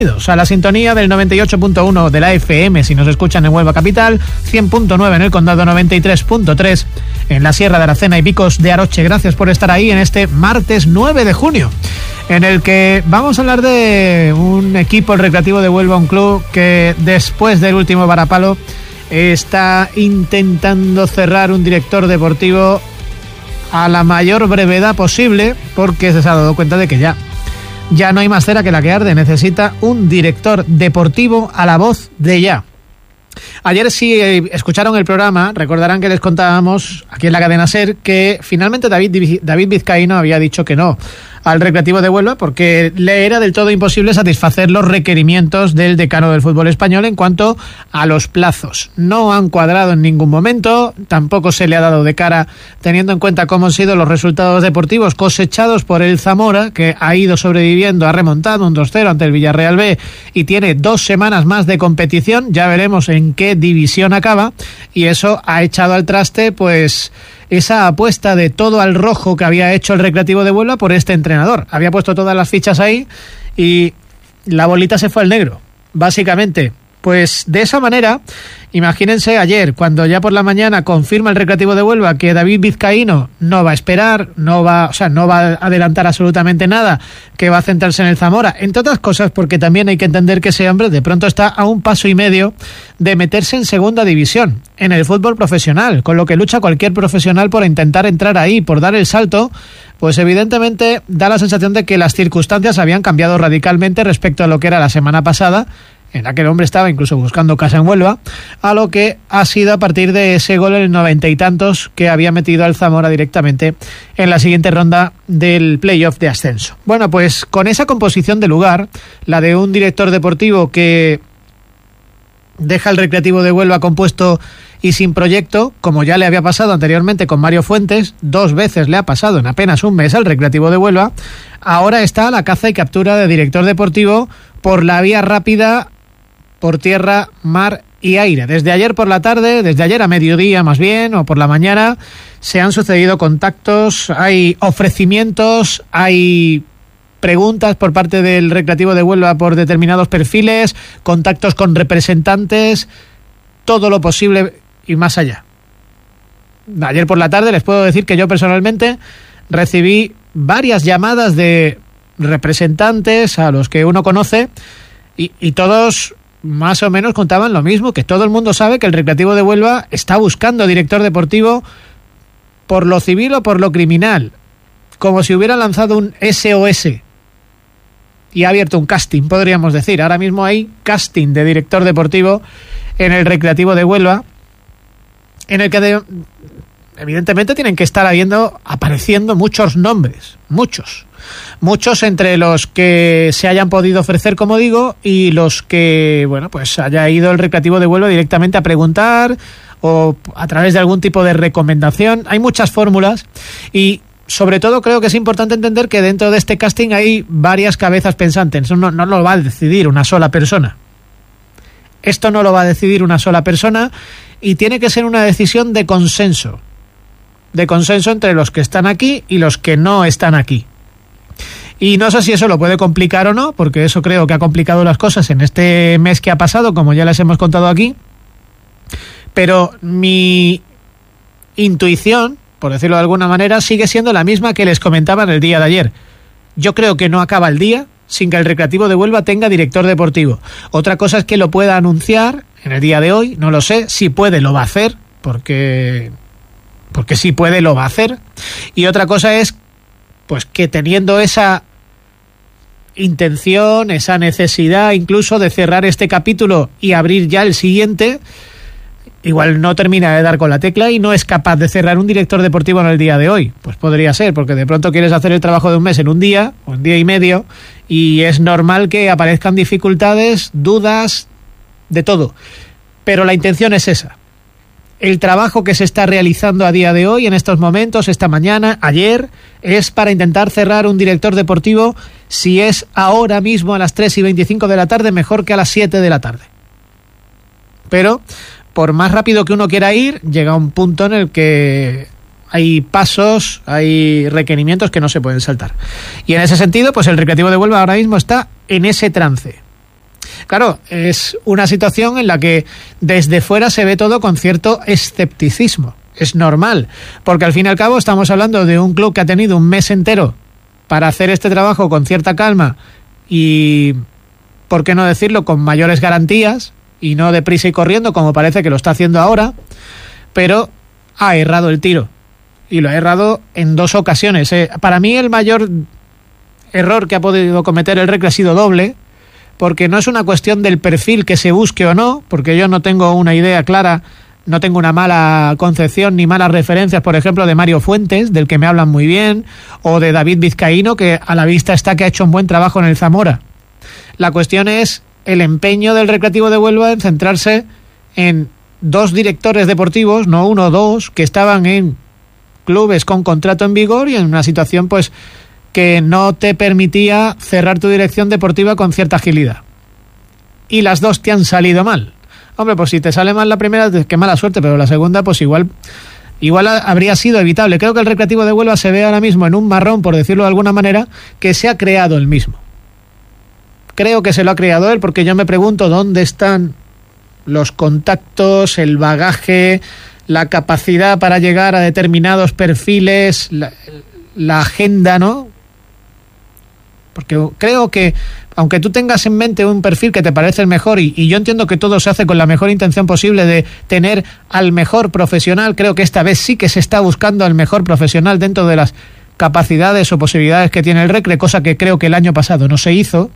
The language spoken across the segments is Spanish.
A la sintonía del 98.1 de la FM si nos escuchan en Huelva Capital, 100.9 en el Condado, 93.3 en la Sierra de Aracena y Picos de Aroche. Gracias por estar ahí en este martes 9 de junio, en el que vamos a hablar de un equipo, el Recreativo de Huelva, un club que después del último varapalo está intentando cerrar un director deportivo a la mayor brevedad posible, porque se ha dado cuenta de que ya no hay más cera que la que arde. Necesita un director deportivo a la voz de ya. Ayer, si escucharon el programa, recordarán que les contábamos aquí en la cadena SER que finalmente David Vizcaíno había dicho que no al Recreativo de Huelva porque le era del todo imposible satisfacer los requerimientos del decano del fútbol español en cuanto a los plazos. No han cuadrado en ningún momento, tampoco se le ha dado de cara, teniendo en cuenta cómo han sido los resultados deportivos cosechados por el Zamora, que ha ido sobreviviendo, ha remontado un 2-0 ante el Villarreal B y tiene 2 semanas más de competición. Ya veremos en qué división acaba, y eso ha echado al traste pues esa apuesta de todo al rojo que había hecho el Recreativo de Huelva por este entrenador. Había puesto todas las fichas ahí y la bolita se fue al negro, básicamente. Pues de esa manera, imagínense ayer, cuando ya por la mañana confirma el Recreativo de Huelva que David Vizcaíno no va a esperar, no va a adelantar absolutamente nada, que va a centrarse en el Zamora, entre otras cosas porque también hay que entender que ese hombre de pronto está a 1,5 pasos de meterse en segunda división, en el fútbol profesional, con lo que lucha cualquier profesional por intentar entrar ahí, por dar el salto. Pues evidentemente da la sensación de que las circunstancias habían cambiado radicalmente respecto a lo que era la semana pasada, en la que el hombre estaba incluso buscando casa en Huelva, a lo que ha sido a partir de ese gol en el 90 y tantos que había metido al Zamora directamente en la siguiente ronda del playoff de ascenso. Bueno, pues con esa composición de lugar, la de un director deportivo que deja el Recreativo de Huelva compuesto y sin proyecto, como ya le había pasado anteriormente con Mario Fuentes, 2 veces le ha pasado en apenas un mes al Recreativo de Huelva, ahora está a la caza y captura de director deportivo por la vía rápida, por tierra, mar y aire. Desde ayer por la tarde, desde ayer a mediodía más bien, o por la mañana, se han sucedido contactos, hay ofrecimientos, hay preguntas por parte del Recreativo de Huelva por determinados perfiles, contactos con representantes, todo lo posible y más allá. Ayer por la tarde les puedo decir que yo personalmente recibí varias llamadas de representantes a los que uno conoce y todos más o menos contaban lo mismo, que todo el mundo sabe que el Recreativo de Huelva está buscando director deportivo por lo civil o por lo criminal, como si hubiera lanzado un SOS y ha abierto un casting, podríamos decir. Ahora mismo hay casting de director deportivo en el Recreativo de Huelva, en el que evidentemente tienen que estar apareciendo muchos nombres, muchos entre los que se hayan podido ofrecer, como digo, y los que, bueno, pues haya ido el Recreativo de Huelva directamente a preguntar o a través de algún tipo de recomendación. Hay muchas fórmulas y sobre todo creo que es importante entender que dentro de este casting hay varias cabezas pensantes. No lo va a decidir una sola persona. Esto no lo va a decidir una sola persona y tiene que ser una decisión de consenso entre los que están aquí y los que no están aquí. Y no sé si eso lo puede complicar o no, porque eso creo que ha complicado las cosas en este mes que ha pasado, como ya les hemos contado aquí. Pero mi intuición, por decirlo de alguna manera, sigue siendo la misma que les comentaba en el día de ayer. Yo creo que no acaba el día sin que el Recreativo de Huelva tenga director deportivo. Otra cosa es que lo pueda anunciar en el día de hoy, no lo sé. Si puede, lo va a hacer, porque si puede, lo va a hacer. Y otra cosa es pues que teniendo esa intención, esa necesidad incluso de cerrar este capítulo y abrir ya el siguiente, igual no termina de dar con la tecla y no es capaz de cerrar un director deportivo en el día de hoy. Pues podría ser, porque de pronto quieres hacer el trabajo de un mes en un día o un día y medio, y es normal que aparezcan dificultades, dudas, de todo. Pero la intención es esa. El trabajo que se está realizando a día de hoy, en estos momentos, esta mañana, ayer, es para intentar cerrar un director deportivo. Si es ahora mismo a las 3:25 de la tarde, mejor que a las 7 de la tarde. Pero por más rápido que uno quiera ir, llega un punto en el que hay pasos, hay requerimientos que no se pueden saltar. Y en ese sentido, pues el Recreativo de Huelva ahora mismo está en ese trance. Claro, es una situación en la que desde fuera se ve todo con cierto escepticismo. Es normal, porque al fin y al cabo estamos hablando de un club que ha tenido un mes entero para hacer este trabajo con cierta calma y, ¿por qué no decirlo?, con mayores garantías y no deprisa y corriendo como parece que lo está haciendo ahora, pero ha errado el tiro y lo ha errado en 2 ocasiones. Para mí el mayor error que ha podido cometer el Recre ha sido doble, porque no es una cuestión del perfil que se busque o no, porque yo no tengo una idea clara, no tengo una mala concepción ni malas referencias, por ejemplo, de Mario Fuentes, del que me hablan muy bien, o de David Vizcaíno, que a la vista está que ha hecho un buen trabajo en el Zamora. La cuestión es el empeño del Recreativo de Huelva en centrarse en 2 directores deportivos, no 1 o 2, que estaban en clubes con contrato en vigor y en una situación pues que no te permitía cerrar tu dirección deportiva con cierta agilidad. Y las 2 te han salido mal. Hombre, pues si te sale mal la primera, qué mala suerte, pero la segunda pues igual habría sido evitable. Creo que el Recreativo de Huelva se ve ahora mismo en un marrón, por decirlo de alguna manera, que se ha creado él mismo. Creo que se lo ha creado él, porque yo me pregunto dónde están los contactos, el bagaje, la capacidad para llegar a determinados perfiles, la agenda, ¿no? Porque creo que aunque tú tengas en mente un perfil que te parece el mejor, y yo entiendo que todo se hace con la mejor intención posible de tener al mejor profesional, creo que esta vez sí que se está buscando al mejor profesional dentro de las capacidades o posibilidades que tiene el Recre, cosa que creo que el año pasado no se hizo.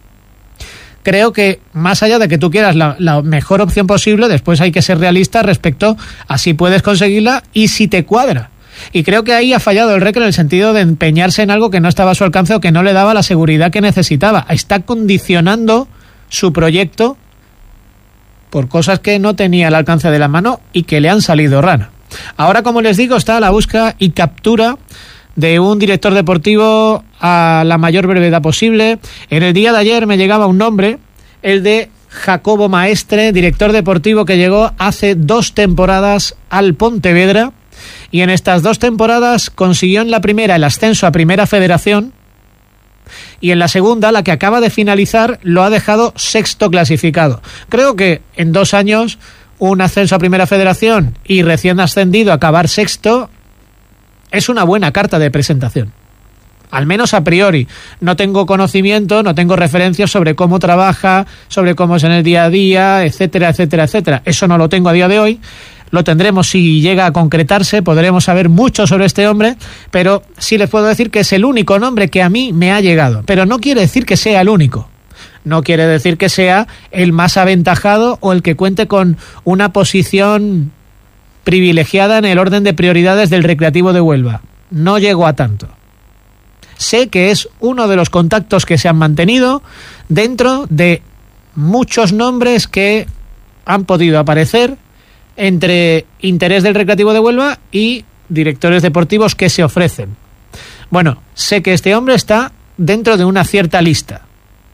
Creo que más allá de que tú quieras la mejor opción posible, después hay que ser realista respecto a si puedes conseguirla y si te cuadra. Y creo que ahí ha fallado el Recre en el sentido de empeñarse en algo que no estaba a su alcance o que no le daba la seguridad que necesitaba. Está condicionando su proyecto por cosas que no tenía al alcance de la mano y que le han salido rana. Ahora, como les digo, está a la búsqueda y captura de un director deportivo a la mayor brevedad posible. En el día de ayer me llegaba un nombre, el de Jacobo Maestre, director deportivo que llegó hace 2 temporadas al Pontevedra, y en estas 2 temporadas consiguió en la primera el ascenso a Primera Federación y en la segunda, la que acaba de finalizar, lo ha dejado 6º clasificado. Creo que en 2 años un ascenso a Primera Federación y recién ascendido acabar 6º es una buena carta de presentación. Al menos a priori. No tengo conocimiento, no tengo referencias sobre cómo trabaja, sobre cómo es en el día a día, etcétera, etcétera, etcétera. Eso no lo tengo a día de hoy. Lo tendremos si llega a concretarse, podremos saber mucho sobre este hombre, pero sí les puedo decir que es el único nombre que a mí me ha llegado. Pero no quiere decir que sea el único. No quiere decir que sea el más aventajado o el que cuente con una posición privilegiada en el orden de prioridades del Recreativo de Huelva. No llegó a tanto. Sé que es uno de los contactos que se han mantenido dentro de muchos nombres que han podido aparecer entre interés del Recreativo de Huelva y directores deportivos que se ofrecen. Bueno, sé que este hombre está dentro de una cierta lista.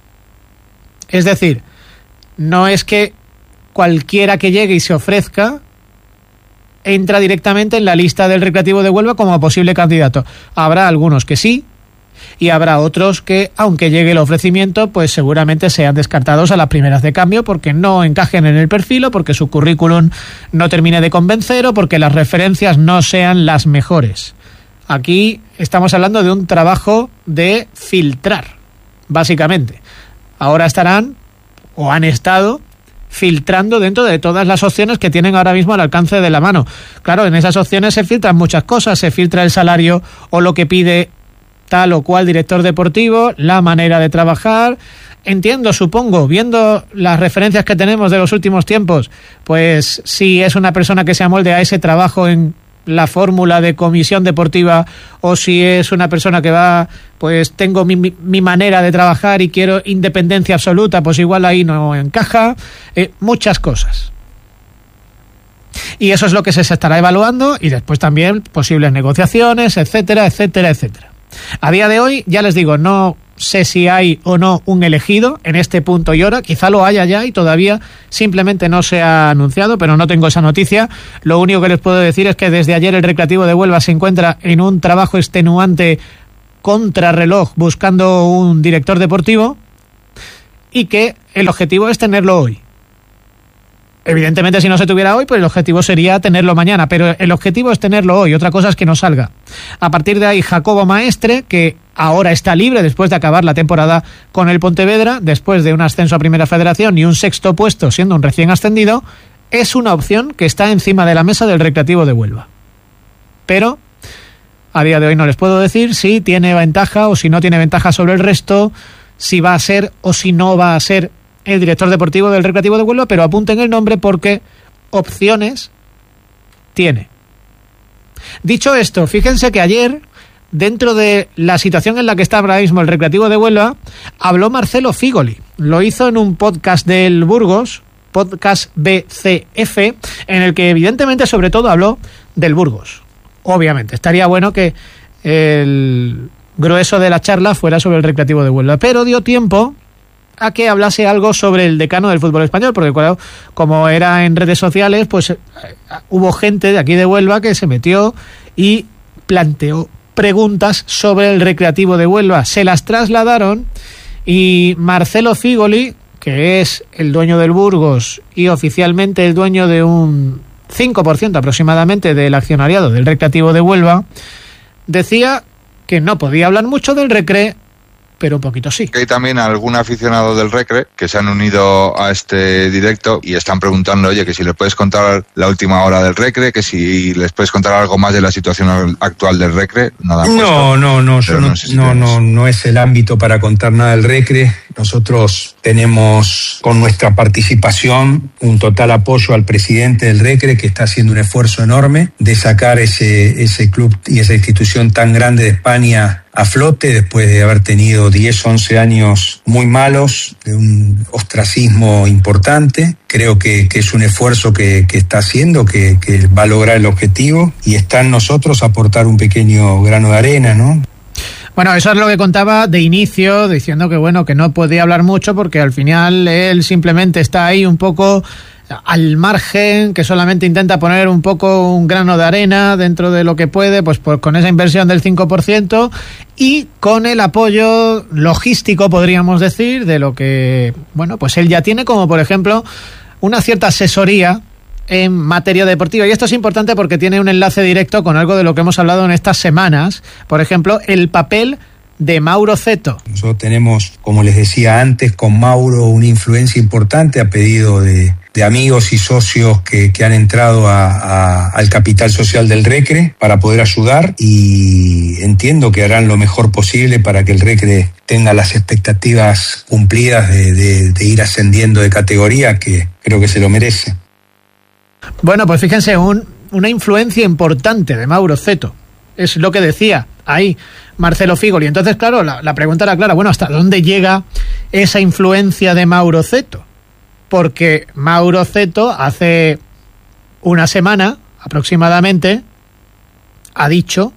Es decir, no es que cualquiera que llegue y se ofrezca entra directamente en la lista del Recreativo de Huelva como posible candidato. Habrá algunos que sí, y habrá otros que, aunque llegue el ofrecimiento, pues seguramente sean descartados a las primeras de cambio porque no encajen en el perfil o porque su currículum no termine de convencer o porque las referencias no sean las mejores. Aquí estamos hablando de un trabajo de filtrar, básicamente. Ahora estarán, o han estado, filtrando dentro de todas las opciones que tienen ahora mismo al alcance de la mano. Claro, en esas opciones se filtran muchas cosas, se filtra el salario o lo que pide tal o cual director deportivo, la manera de trabajar. Entiendo, supongo, viendo las referencias que tenemos de los últimos tiempos, pues si es una persona que se amolde a ese trabajo en la fórmula de comisión deportiva, o si es una persona que va, pues tengo mi manera de trabajar y quiero independencia absoluta, pues igual ahí no encaja. Muchas cosas. Y eso es lo que se estará evaluando, y después también posibles negociaciones, etcétera, etcétera, etcétera. A día de hoy, ya les digo, no sé si hay o no un elegido en este punto y hora. Quizá lo haya ya y todavía simplemente no se ha anunciado, pero no tengo esa noticia. Lo único que les puedo decir es que desde ayer el Recreativo de Huelva se encuentra en un trabajo extenuante contrarreloj buscando un director deportivo, y que el objetivo es tenerlo hoy. Evidentemente, si no se tuviera hoy, pues el objetivo sería tenerlo mañana, pero el objetivo es tenerlo hoy, otra cosa es que no salga. A partir de ahí, Jacobo Maestre, que ahora está libre después de acabar la temporada con el Pontevedra, después de un ascenso a Primera Federación y un 6º puesto siendo un recién ascendido, es una opción que está encima de la mesa del Recreativo de Huelva. Pero a día de hoy no les puedo decir si tiene ventaja o si no tiene ventaja sobre el resto, si va a ser o si no va a ser el director deportivo del Recreativo de Huelva, pero apunten el nombre porque opciones tiene. Dicho esto, fíjense que ayer, dentro de la situación en la que está ahora mismo el Recreativo de Huelva, habló Marcelo Figoli. Lo hizo en un podcast del Burgos, podcast BCF, en el que evidentemente sobre todo habló del Burgos. Obviamente, estaría bueno que el grueso de la charla fuera sobre el Recreativo de Huelva, pero dio tiempo a que hablase algo sobre el decano del fútbol español, porque claro, como era en redes sociales, pues hubo gente de aquí de Huelva que se metió y planteó preguntas sobre el Recreativo de Huelva. Se las trasladaron y Marcelo Figoli, que es el dueño del Burgos y oficialmente el dueño de un 5% aproximadamente del accionariado del Recreativo de Huelva, decía que no podía hablar mucho del Recre, pero un poquito sí. Hay también algún aficionado del Recre que se han unido a este directo y están preguntando, oye, que si les puedes contar la última hora del Recre, que si les puedes contar algo más de la situación actual del Recre. Nada. No es el ámbito para contar nada del Recre. Nosotros tenemos con nuestra participación un total apoyo al presidente del Recre, que está haciendo un esfuerzo enorme de sacar ese club y esa institución tan grande de España a flote después de haber tenido 10, 11 años muy malos, de un ostracismo importante. Creo que es un esfuerzo que está haciendo, que va a lograr el objetivo y está en nosotros aportar un pequeño grano de arena, ¿no? Bueno, eso es lo que contaba de inicio, diciendo que bueno, que no podía hablar mucho porque al final él simplemente está ahí un poco al margen, que solamente intenta poner un poco un grano de arena dentro de lo que puede, pues con esa inversión del 5% y con el apoyo logístico, podríamos decir, de lo que, bueno, pues él ya tiene, como por ejemplo una cierta asesoría en materia deportiva. Y esto es importante porque tiene un enlace directo con algo de lo que hemos hablado en estas semanas. Por ejemplo, el papel de Mauro Zeto. Nosotros tenemos, como les decía antes, con Mauro una influencia importante a pedido de amigos y socios que han entrado al capital social del Recre para poder ayudar, y entiendo que harán lo mejor posible para que el Recre tenga las expectativas cumplidas de ir ascendiendo de categoría, que creo que se lo merece. Bueno, pues fíjense, una influencia importante de Mauro Zeto. Es lo que decía ahí Marcelo Figoli. Entonces, claro, la pregunta era clara. Bueno, ¿hasta dónde llega esa influencia de Mauro Zeto? Porque Mauro Zeto hace una semana aproximadamente ha dicho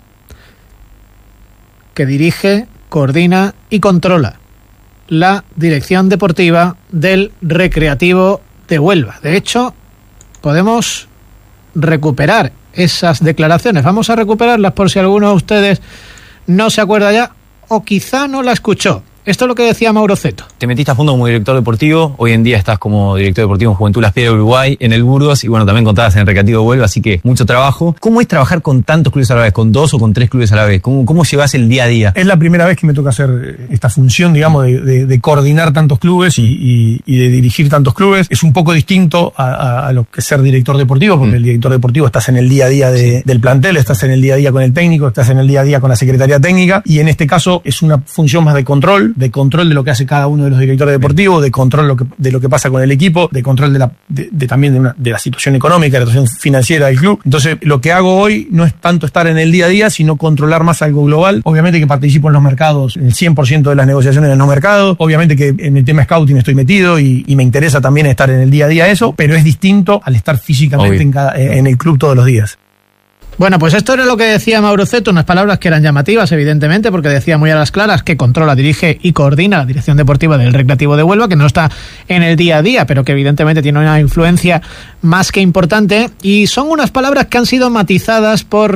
que dirige, coordina y controla la dirección deportiva del Recreativo de Huelva. De hecho, podemos recuperar esas declaraciones. Vamos a recuperarlas por si alguno de ustedes no se acuerda ya o quizá no la escuchó. Esto es lo que decía Mauro Zeto. Te metiste a fondo como director deportivo, hoy en día estás como director deportivo en Juventud Las Piedras de Uruguay, en el Burgos, y bueno, también contabas en el Recreativo de Huelva, así que mucho trabajo. ¿Cómo es trabajar con tantos clubes a la vez, con 2 o con 3 clubes a la vez? ¿Cómo llevas el día a día? Es la primera vez que me toca hacer esta función, digamos, de coordinar tantos clubes y de dirigir tantos clubes. Es un poco distinto a lo que es ser director deportivo, porque el director deportivo estás en el día a día del plantel, estás en el día a día con el técnico, estás en el día a día con la secretaría técnica, y en este caso es una función más de control de lo que hace cada uno de los directores deportivos, de control de lo que pasa con el equipo, de control también de la situación económica, de la situación financiera del club. Entonces, lo que hago hoy no es tanto estar en el día a día, sino controlar más algo global. Obviamente que participo en los mercados, en el 100% de las negociaciones en los mercados. Obviamente que en el tema scouting estoy metido y me interesa también estar en el día a día eso, pero es distinto al estar físicamente en el club todos los días. Bueno, pues esto era lo que decía Mauro Zeto, unas palabras que eran llamativas, evidentemente, porque decía muy a las claras que controla, dirige y coordina la dirección deportiva del Recreativo de Huelva, que no está en el día a día, pero que evidentemente tiene una influencia más que importante, y son unas palabras que han sido matizadas por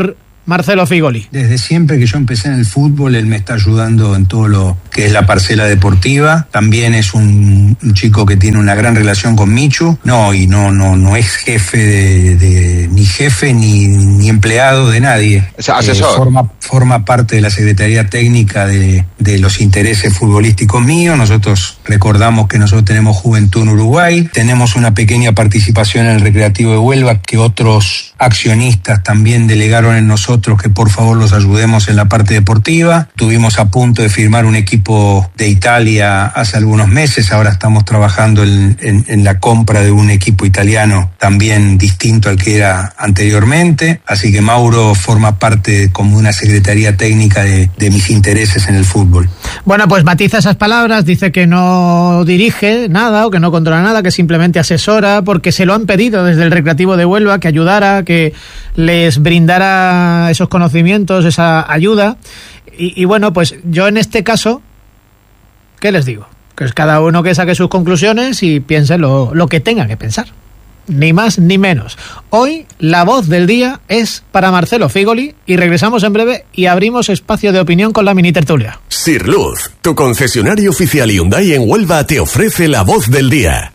Marcelo Figoli. Desde siempre que yo empecé en el fútbol, él me está ayudando en todo lo que es la parcela deportiva. También es un chico que tiene una gran relación con Michu. No es jefe ni jefe ni empleado de nadie. O sea, asesor. Forma parte de la Secretaría Técnica de los intereses futbolísticos míos. Nosotros recordamos que nosotros tenemos Juventud en Uruguay. Tenemos una pequeña participación en el Recreativo de Huelva que otros accionistas también delegaron en nosotros que por favor los ayudemos en la parte deportiva. Estuvimos a punto de firmar un equipo de Italia hace algunos meses, ahora estamos trabajando en la compra de un equipo italiano también distinto al que era anteriormente, así que Mauro forma parte como una secretaría técnica de mis intereses en el fútbol. Bueno, pues matiza esas palabras, dice que no dirige nada o que no controla nada, que simplemente asesora, porque se lo han pedido desde el Recreativo de Huelva, que ayudara, que les brindara esos conocimientos, esa ayuda. Y bueno, pues yo en este caso, ¿qué les digo? Que es cada uno que saque sus conclusiones y piense lo que tenga que pensar. Ni más ni menos. Hoy la voz del día es para Marcelo Figoli y regresamos en breve y abrimos espacio de opinión con la mini tertulia. Sirluz, tu concesionario oficial Hyundai en Huelva, te ofrece la voz del día.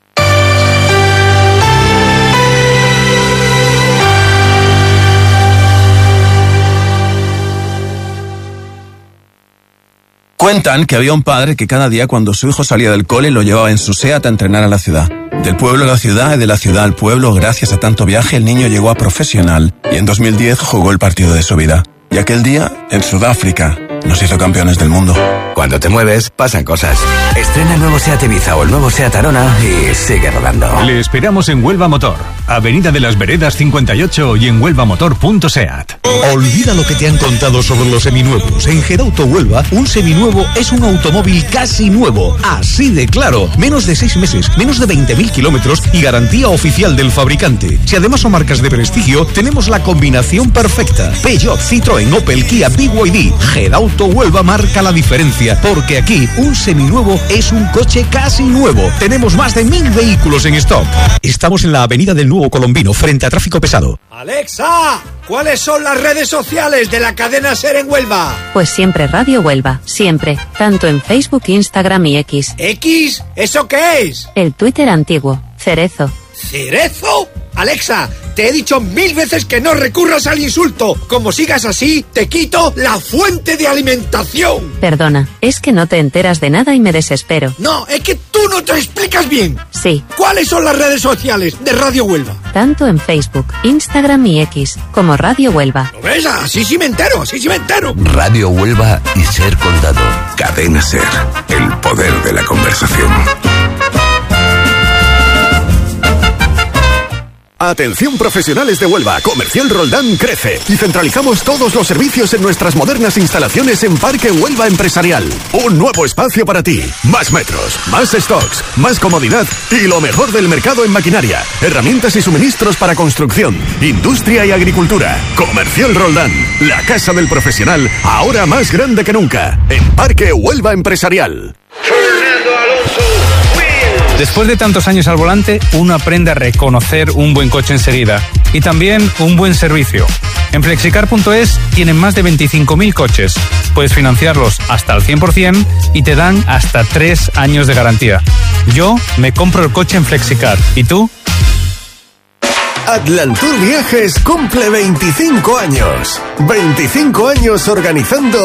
Cuentan que había un padre que cada día cuando su hijo salía del cole lo llevaba en su SEAT a entrenar a la ciudad. Del pueblo a la ciudad y de la ciudad al pueblo, gracias a tanto viaje, el niño llegó a profesional y en 2010 jugó el partido de su vida. Y aquel día, en Sudáfrica, nos hizo campeones del mundo. Cuando te mueves, pasan cosas. Estrena el nuevo SEAT Ibiza o el nuevo SEAT Arona y sigue rodando. Le esperamos en Huelva Motor, Avenida de las Veredas 58 y en huelvamotor.seat. Olvida lo que te han contado sobre los seminuevos. En Gedauto Huelva, un seminuevo es un automóvil casi nuevo. Así de claro. Menos de 6 meses, menos de 20.000 kilómetros y garantía oficial del fabricante. Si además son marcas de prestigio, tenemos la combinación perfecta. Peugeot, Citroën, Opel, Kia, BYD. Gedauto Huelva marca la diferencia, porque aquí un seminuevo es un coche casi nuevo. Tenemos más de 1.000 vehículos en stock. Estamos en la Avenida del Nuevo Colombino, frente a tráfico pesado. ¡Alexa! ¿Cuáles son las redes sociales de la cadena SER en Huelva? Pues siempre Radio Huelva, siempre. Tanto en Facebook, Instagram y X. ¿X? ¿Eso qué es? El Twitter antiguo, Cerezo. ¿Cerezo? Alexa, te he dicho 1000 veces que no recurras al insulto. Como sigas así, te quito la fuente de alimentación. Perdona, es que no te enteras de nada y me desespero. No, es que tú no te explicas bien. Sí. ¿Cuáles son las redes sociales de Radio Huelva? Tanto en Facebook, Instagram y X, como Radio Huelva. ¿Lo ves? Así sí me entero, así sí me entero. Radio Huelva y SER Condado. Cadena SER, el poder de la conversación. Atención profesionales de Huelva, Comercial Roldán crece y centralizamos todos los servicios en nuestras modernas instalaciones en Parque Huelva Empresarial. Un nuevo espacio para ti, más metros, más stocks, más comodidad y lo mejor del mercado en maquinaria, herramientas y suministros para construcción, industria y agricultura. Comercial Roldán, la casa del profesional, ahora más grande que nunca, en Parque Huelva Empresarial. Después de tantos años al volante, uno aprende a reconocer un buen coche enseguida y también un buen servicio. En Flexicar.es tienen más de 25.000 coches. Puedes financiarlos hasta el 100% y te dan hasta 3 años de garantía. Yo me compro el coche en Flexicar. ¿Y tú? Atlantur Viajes cumple 25 años. 25 años organizando